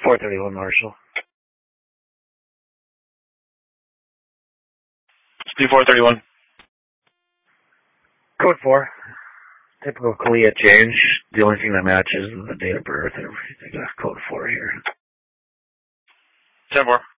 431 Marshall. Speed 431. Code 4. Typical CLIA change. The only thing that matches is the date of birth. Everything got code 4 here. 10-4.